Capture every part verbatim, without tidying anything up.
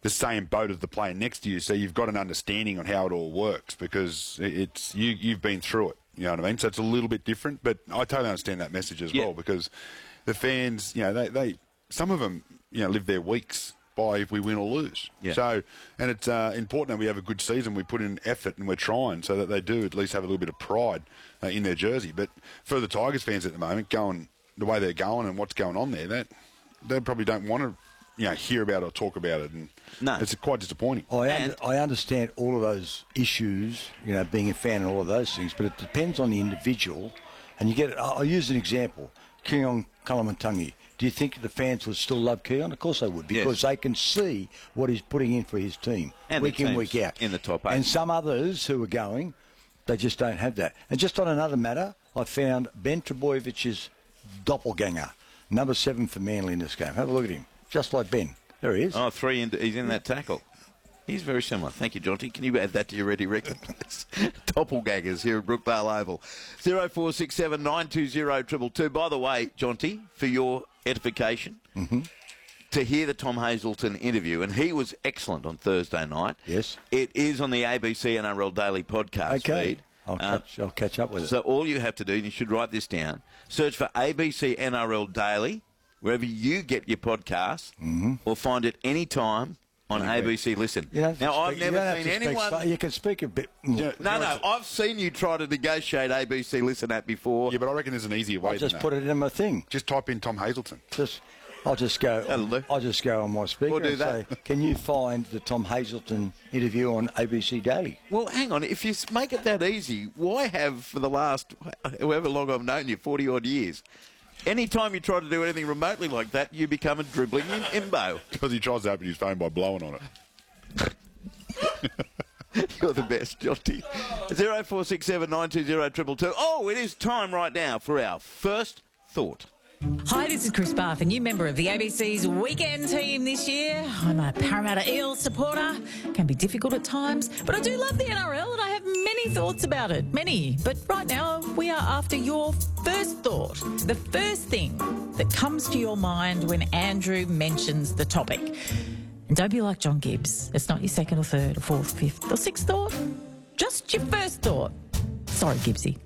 the same boat as the player next to you, so you've got an understanding on how it all works because it's you, you've been through it. You know what I mean? So it's a little bit different, but I totally understand that message as yeah. well because the fans, you know, they, they some of them, you know, live their weeks by if we win or lose. Yeah. So, and it's uh, important that we have a good season. We put in effort and we're trying so that they do at least have a little bit of pride uh, in their jersey. But for the Tigers fans at the moment, going the way they're going and what's going on there, that they probably don't want to, you know, hear about it or talk about it, and no. it's quite disappointing. I, un- I understand all of those issues, you know, being a fan and all of those things, but it depends on the individual. And you get, I'll use an example, Keon Kalamantangi. Do you think the fans would still love Keon? Of course they would, because yes. they can see what he's putting in for his team and week in, week out. In the top eight. And some others who are going, they just don't have that. And just on another matter, I found Ben Trebojevic's doppelganger, number seven for Manly in this game. Have a look at him. Just like Ben. There he is. Oh, three. In, he's in that tackle. He's very similar. Thank you, Jonty. Can you add that to your ready record, please? Doppelgangers here at Brookvale Oval. zero four six seven nine two zero two two two. By the way, Jonty, for your edification, mm-hmm. to hear the Tom Hazelton interview, and he was excellent on Thursday night. Yes. It is on the A B C N R L Daily podcast okay. feed. I'll, uh, catch, I'll catch up with it. So all you have to do, and you should write this down, search for A B C N R L Daily, wherever you get your podcasts, mm-hmm. or find it any time on okay. A B C Listen. You now, I've speak, never seen anyone... Speak, you can speak a bit... No, no, no, I've seen you try to negotiate A B C Listen app before. Yeah, but I reckon there's an easier way I'll than just that. put it in my thing. Just type in Tom Hazelton. Just... I'll just go. I'll just go on my speaker we'll do and that. say, "Can you find the Tom Hazelton interview on A B C Daily?" Well, hang on. If you make it that easy, why have for the last however long I've known you, forty odd years, any time you try to do anything remotely like that, you become a dribbling imbo. Because he tries to open his phone by blowing on it. You're the best, Jonty. Zero four six seven nine two zero triple two. Oh, it is time right now for our first thought. Hi, this is Chris Barth, a new member of the A B C's weekend team this year. I'm a Parramatta Eels supporter. Can be difficult at times, but I do love the N R L and I have many thoughts about it. Many. But right now, we are after your first thought. The first thing that comes to your mind when Andrew mentions the topic. And don't be like John Gibbs. It's not your second or third or fourth, fifth or sixth thought. Just your first thought. Sorry, Gibbsy.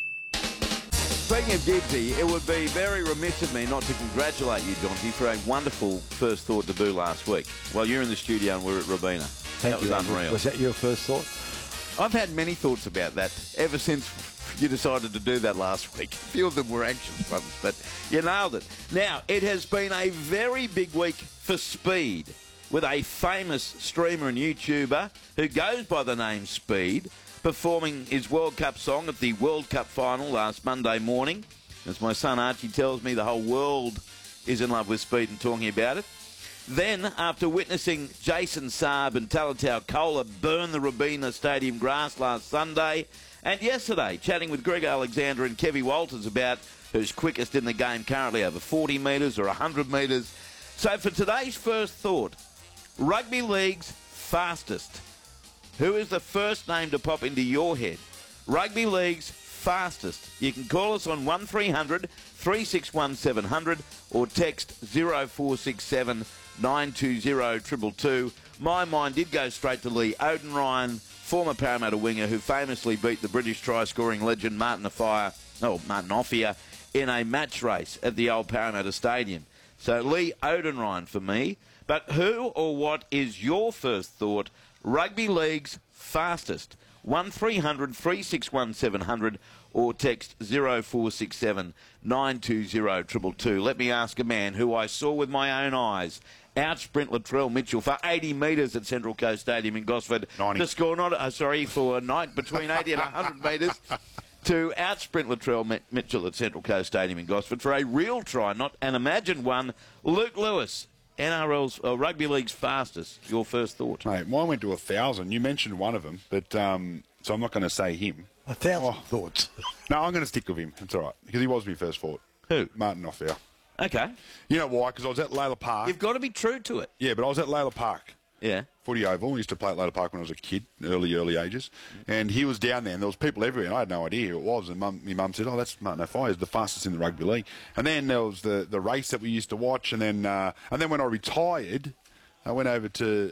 Speaking of Gibbsy, it would be very remiss of me not to congratulate you, Jonty, for a wonderful first thought debut last week. While you're in the studio and we're at Robina. Thank that you. was unreal. Was that your first thought? I've had many thoughts about that ever since you decided to do that last week. A few of them were anxious ones, but you nailed it. Now, it has been a very big week for speed, with a famous streamer and YouTuber who goes by the name Speed performing his World Cup song at the World Cup final last Monday morning. As my son Archie tells me, the whole world is in love with Speed and talking about it. Then, after witnessing Jason Saab and Talatau Kola burn the Robina Stadium grass last Sunday, and yesterday chatting with Greg Alexander and Kevy Walters about who's quickest in the game currently, over forty metres or one hundred metres. So for today's first thought, Rugby League's fastest. Who is the first name to pop into your head? Rugby League's fastest. You can call us on one three hundred three six one seven hundred or text zero four six seven nine two zero two two two. My mind did go straight to Lee Oudenryn, former Parramatta winger who famously beat the British try-scoring legend Martin Offiah, oh, Martin Offiah in a match race at the old Parramatta Stadium. So Lee Oudenryn for me. But who or what is your first thought? Rugby League's fastest. one three hundred three six one seven hundred or text zero four six seven nine two zero two two two. Let me ask a man who I saw with my own eyes out-sprint Latrell Mitchell for eighty metres at Central Coast Stadium in Gosford ninety. To score not, uh, sorry, for a night between eighty and one hundred metres to out-sprint Latrell Mitchell at Central Coast Stadium in Gosford for a real try, not an imagined one. Luke Lewis, N R L's, uh, Rugby League's fastest. Your first thought? Mate, mine went to a thousand. You mentioned one of them, but um, so I'm not going to say him. A thousand oh. thoughts. No, I'm going to stick with him. It's all right, because he was my first thought. Who? Martin Offiah. Okay. You know why? Because I was at Layla Park. You've got to be true to it. Yeah, but I was at Layla Park. Yeah. Footy Oval. We used to play at Layla Park when I was a kid, early, early ages. And he was down there, and there was people everywhere, and I had no idea who it was. And mum, my mum said, oh, that's Martin Offiah. He's the fastest in the rugby league. And then there was the, the race that we used to watch. And then uh, and then when I retired, I went over to